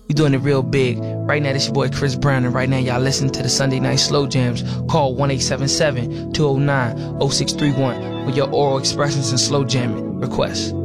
We doing it real big. Right now, this your boy Chris Brown, and right now y'all listen to the Sunday Night Slow Jams. Call 1-877-209-0631 with your oral expressions and slow jamming requests.